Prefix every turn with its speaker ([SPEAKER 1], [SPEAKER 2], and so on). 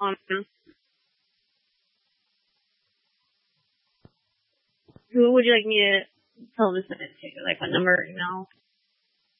[SPEAKER 1] Who would you like me to tell this to? Like what number or email?